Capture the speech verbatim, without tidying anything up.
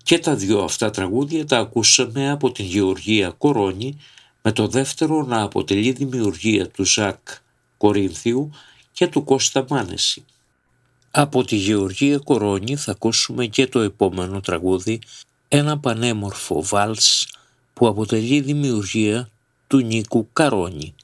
Και τα δυο αυτά τραγούδια τα ακούσαμε από την Γεωργία Κορώνη, με το δεύτερο να αποτελεί δημιουργία του Ζακ Κορίνθιου και του Κώστα Μάνεση. Από τη Γεωργία Κορώνη θα ακούσουμε και το επόμενο τραγούδι, ένα πανέμορφο βάλς που αποτελεί δημιουργία του Νίκου Καρώνη.